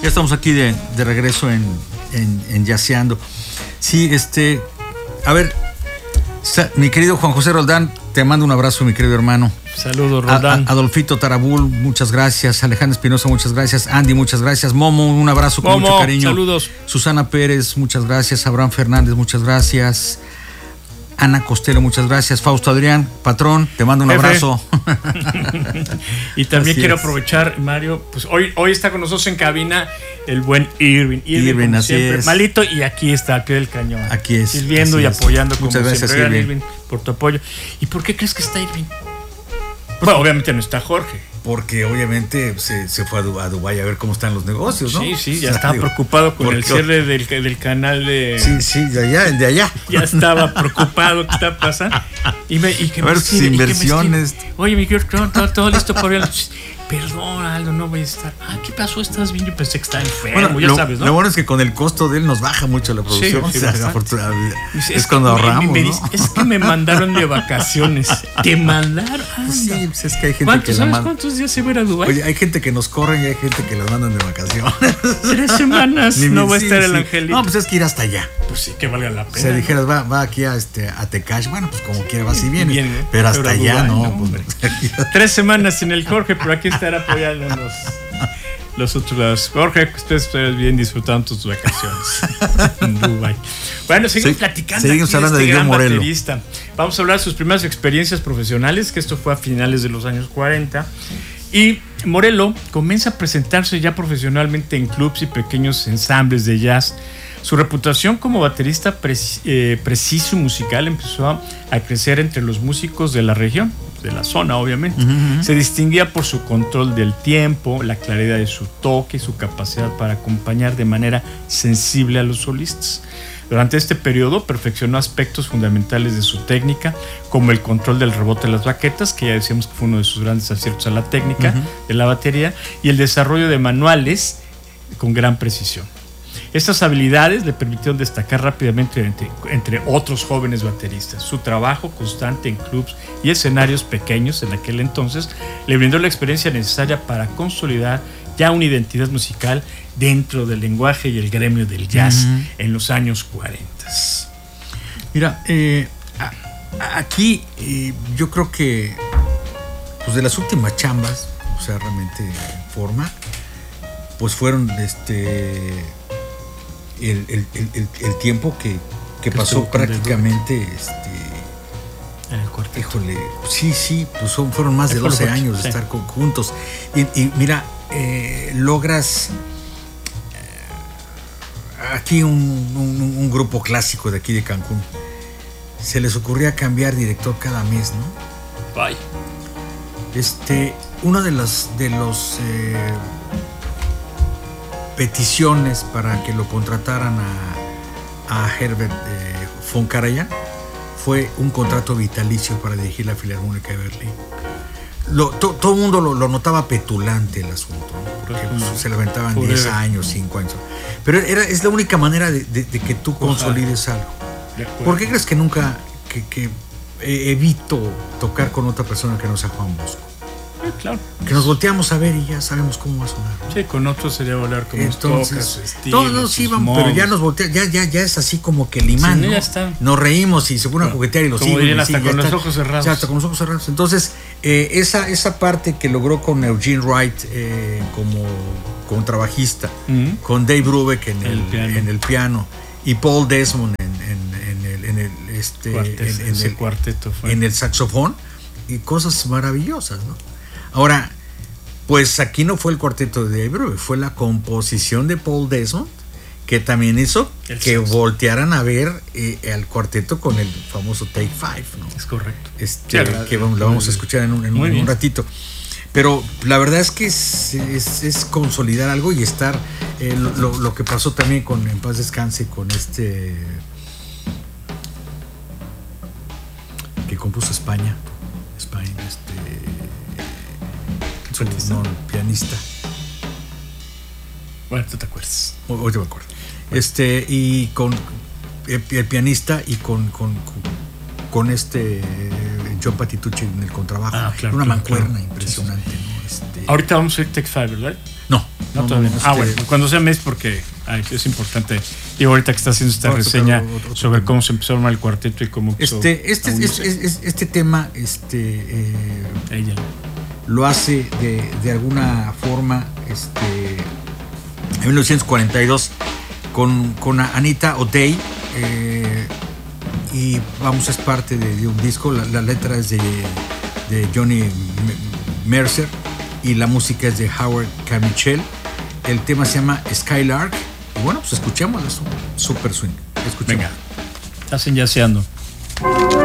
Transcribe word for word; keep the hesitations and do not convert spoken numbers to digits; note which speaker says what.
Speaker 1: Ya estamos aquí de, de regreso en, en, en Yaceando. Sí, este, a ver, mi querido Juan José Roldán, te mando un abrazo, mi querido hermano.
Speaker 2: Saludos, Roldán.
Speaker 1: A, a Adolfito Tarabul, muchas gracias. Alejandra Espinosa, muchas gracias. Andy, muchas gracias. Momo, un abrazo con
Speaker 2: Momo,
Speaker 1: mucho cariño.
Speaker 2: Saludos.
Speaker 1: Susana Pérez, muchas gracias. Abraham Fernández, muchas gracias. Ana Costello, muchas gracias. Fausto Adrián, patrón, te mando un
Speaker 2: Jefe.
Speaker 1: abrazo.
Speaker 2: Y también
Speaker 1: Así
Speaker 2: quiero
Speaker 1: es.
Speaker 2: aprovechar, Mario, pues hoy, hoy está con nosotros en cabina el buen Irving. Irving,
Speaker 1: Irving,
Speaker 2: como
Speaker 1: así
Speaker 2: siempre,
Speaker 1: es.
Speaker 2: malito, y aquí está, al pie del cañón.
Speaker 1: Aquí es,
Speaker 2: Sirviendo
Speaker 1: así
Speaker 2: y
Speaker 1: es.
Speaker 2: apoyando como
Speaker 1: Muchas gracias,
Speaker 2: siempre. Gran,
Speaker 1: Irving.
Speaker 2: Irving, por tu apoyo. ¿Y por qué crees que está Irving? Bueno, obviamente no está Jorge.
Speaker 1: Porque obviamente se, se fue a, Du- a Dubái a ver cómo están los negocios, ¿no?
Speaker 2: Sí, sí, ya
Speaker 1: O sea,
Speaker 2: estaba
Speaker 1: digo,
Speaker 2: preocupado con el
Speaker 1: porque-
Speaker 2: cierre del, del canal de...
Speaker 1: Sí, sí, de allá, el de allá.
Speaker 2: Ya estaba preocupado qué está pasando. Y me, y que
Speaker 1: A
Speaker 2: me
Speaker 1: ver,
Speaker 2: escribe,
Speaker 1: sus
Speaker 2: y que me
Speaker 1: inversiones.
Speaker 2: escribe, Oye, mi querido, todo, todo, todo listo para ver. Perdón, Aldo, no voy a estar. Ah, ¿qué pasó? ¿Estás bien? Yo pensé que estaba enfermo,
Speaker 1: Bueno,
Speaker 2: ya
Speaker 1: lo,
Speaker 2: sabes, ¿no?
Speaker 1: lo bueno es que con el costo de él nos baja mucho la producción.
Speaker 2: Sí, sí,
Speaker 1: o sea,
Speaker 2: bastante.
Speaker 1: afortunadamente,
Speaker 2: Dice,
Speaker 1: es,
Speaker 2: que
Speaker 1: cuando
Speaker 2: me-
Speaker 1: ahorramos,
Speaker 2: me
Speaker 1: ¿no?
Speaker 2: dice, es que me mandaron de vacaciones. ¿Te mandaron?
Speaker 1: Pues sí,
Speaker 2: Anda.
Speaker 1: pues es que hay gente que
Speaker 2: ¿Cuántos,
Speaker 1: la
Speaker 2: ¿Sabes
Speaker 1: manda.
Speaker 2: cuántos días se va a ir a Dubái?
Speaker 1: Oye, hay gente que nos corren y hay gente que las mandan de vacaciones.
Speaker 2: Tres semanas.
Speaker 1: Ni-
Speaker 2: No va a
Speaker 1: sí,
Speaker 2: estar el
Speaker 1: sí.
Speaker 2: angelito.
Speaker 1: No, pues es que ir hasta allá.
Speaker 2: Pues sí, que valga la
Speaker 1: O
Speaker 2: pena.
Speaker 1: sea,
Speaker 2: ¿no?
Speaker 1: dijeras, va, va aquí a, este, a Tecash. Bueno, pues como quiera, va así viene.
Speaker 2: Viene, ¿eh?
Speaker 1: Pero hasta
Speaker 2: Pero a
Speaker 1: allá,
Speaker 2: Dubái,
Speaker 1: no.
Speaker 2: no,
Speaker 1: pues,
Speaker 2: hombre. Tres semanas en el Jorge, pero aquí estará apoyando los, los otros lados. Jorge, que ustedes estén bien disfrutando tus vacaciones en Dubái. Bueno, seguimos
Speaker 1: Sí,
Speaker 2: platicando.
Speaker 1: seguimos
Speaker 2: aquí
Speaker 1: hablando
Speaker 2: de
Speaker 1: de
Speaker 2: este
Speaker 1: Guillermo
Speaker 2: gran
Speaker 1: Morelo.
Speaker 2: baterista. Vamos a hablar de sus primeras experiencias profesionales, que esto fue a finales de los años cuarenta. Y Morelo comienza a presentarse ya profesionalmente en clubs y pequeños ensambles de jazz. Su reputación como baterista preci- eh, preciso y musical empezó a, a crecer entre los músicos de la región, de la zona obviamente.
Speaker 1: Ujú.
Speaker 2: Se distinguía por su control del tiempo, la claridad de su toque y su capacidad para acompañar de manera sensible a los solistas. Durante este periodo perfeccionó aspectos fundamentales de su técnica, como el control del rebote de las baquetas, que ya decíamos que fue uno de sus grandes aciertos a la técnica
Speaker 1: Ujú.
Speaker 2: de la batería, y el desarrollo de manuales con gran precisión. Estas habilidades le permitieron destacar rápidamente entre, entre otros jóvenes bateristas. Su trabajo constante en clubs y escenarios pequeños en aquel entonces le brindó la experiencia necesaria para consolidar ya una identidad musical dentro del lenguaje y el gremio del jazz
Speaker 1: Ujú.
Speaker 2: en los años cuarenta.
Speaker 1: Mira, eh, a- a- aquí eh, yo creo que pues de las últimas chambas, o sea, realmente en forma, pues fueron este el, el- el- el- el tiempo que, que
Speaker 2: Que
Speaker 1: pasó
Speaker 2: estuvo con
Speaker 1: prácticamente, este,
Speaker 2: En el cuarteto.
Speaker 1: híjole, sí, sí, pues son, fueron más de
Speaker 2: Ahí fue lo
Speaker 1: doce
Speaker 2: corto,
Speaker 1: años de
Speaker 2: sí.
Speaker 1: estar con- juntos. Y, y mira, eh, logras eh, aquí un, un- un grupo clásico de aquí de Cancún. Se les ocurría cambiar director cada mes, ¿no?
Speaker 2: Bye.
Speaker 1: Este, una de las de los eh, peticiones para que lo contrataran a, a Herbert eh, von Karajan fue un contrato vitalicio para dirigir la Filarmónica de Berlín. Lo, to- todo el mundo lo, lo notaba petulante el asunto, ¿no? Porque pues, se levantaban
Speaker 2: Forever.
Speaker 1: diez años, cinco años. Pero era, es la única manera de, de- de que tú
Speaker 2: Ojalá.
Speaker 1: consolides algo.
Speaker 2: De acuerdo.
Speaker 1: ¿Por qué crees que nunca que, que, eh, evito tocar con otra persona que no sea Juan Bosco?
Speaker 2: Eh, claro.
Speaker 1: Que nos volteamos a ver y ya sabemos cómo va a sonar.
Speaker 2: Sí, con otros sería hablar como
Speaker 1: Entonces,
Speaker 2: toca, su estilo,
Speaker 1: todos nos
Speaker 2: sus
Speaker 1: iban, pero ya
Speaker 2: modos.
Speaker 1: nos volteamos, ya, ya, ya es así como que el imán,
Speaker 2: Sí,
Speaker 1: ¿no?
Speaker 2: ya está.
Speaker 1: Nos reímos y se ponen a
Speaker 2: Como-
Speaker 1: coquetear y los
Speaker 2: como
Speaker 1: siguen,
Speaker 2: dirían,
Speaker 1: y
Speaker 2: hasta
Speaker 1: sí, ya
Speaker 2: con los
Speaker 1: está.
Speaker 2: ojos cerrados.
Speaker 1: O sea, hasta con los ojos cerrados. Entonces, eh, esa, esa parte que logró con Eugene Wright eh, como contrabajista,
Speaker 2: Ujú.
Speaker 1: con Dave Brubeck en el,
Speaker 2: El piano.
Speaker 1: en el piano y Paul Desmond en, en- en el, en el, este,
Speaker 2: Cuarteto,
Speaker 1: en- en
Speaker 2: ese
Speaker 1: el-
Speaker 2: cuarteto fue.
Speaker 1: en el saxofón y cosas maravillosas, ¿no? Ahora, pues aquí no fue el cuarteto de Dave Brubeck, fue la composición de Paul Desmond que también hizo
Speaker 2: El
Speaker 1: que
Speaker 2: saxo.
Speaker 1: voltearan a ver eh, al cuarteto con el famoso Take Five, ¿no?
Speaker 2: Es correcto.
Speaker 1: Este,
Speaker 2: Sí,
Speaker 1: que vamos, lo vamos a escuchar en un, en un-
Speaker 2: Muy
Speaker 1: en un
Speaker 2: bien.
Speaker 1: ratito. Pero la verdad es que es, es- es consolidar algo y estar eh, lo, lo- lo que pasó también con En Paz Descanse con este que compuso España, España, este
Speaker 2: ¿Solista?
Speaker 1: no, pianista.
Speaker 2: Bueno, tú te acuerdas.
Speaker 1: Hoy hoy te me acuerdo. Este, y con el, el pianista y con, con, con, con este eh, John Patitucci en el contrabajo.
Speaker 2: Ah, claro,
Speaker 1: Una
Speaker 2: claro,
Speaker 1: mancuerna
Speaker 2: claro.
Speaker 1: impresionante, ¿no? Este,
Speaker 2: Ahorita vamos a ir Tech Five, ¿verdad?
Speaker 1: no,
Speaker 2: No,
Speaker 1: no,
Speaker 2: todavía
Speaker 1: no,
Speaker 2: no. Ah,
Speaker 1: este-
Speaker 2: bueno, cuando sea mes, porque ay, es importante. Y ahorita que está haciendo esta
Speaker 1: Vamos a tocar
Speaker 2: reseña
Speaker 1: otro- otro
Speaker 2: sobre
Speaker 1: tema.
Speaker 2: cómo se empezó a armar el cuarteto y cómo empezó
Speaker 1: Este, este,
Speaker 2: a
Speaker 1: es-
Speaker 2: unirse.
Speaker 1: es- es- este tema este, eh,
Speaker 2: Ella.
Speaker 1: lo hace de, de alguna forma este, en mil novecientos cuarenta y dos con, con Anita O'Day. eh, y vamos, es parte de, de un disco. La, la letra es de, de Johnny M- Mercer y la música es de Howard Carmichael. El tema se llama Skylark. Y bueno, pues escuchemos eso. Super swing. Escuchemos.
Speaker 2: Venga, estás enyaceando.